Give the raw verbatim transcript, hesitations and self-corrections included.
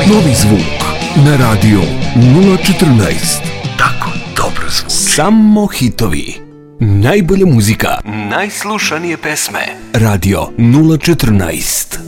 Novi zvuk na radio nula četrnaest. Tako dobro zvuči. Samo hitovi. Najbolja muzika. Najslušanije pesme. Radio nula četrnaest.